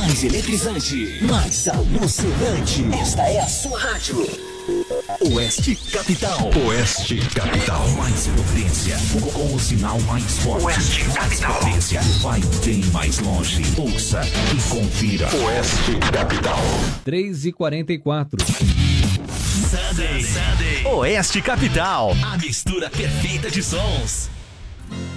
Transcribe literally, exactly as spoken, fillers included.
mais eletrizante, mais alucinante. Esta é a sua rádio. Oeste Capital. Oeste Capital. Mais potência. Com o sinal mais forte. Oeste Capital. Potência. Vai bem mais longe. Ouça e confira. Oeste Capital. três e quarenta e quatro. Sunday. Sunday. Oeste Capital. A mistura perfeita de sons.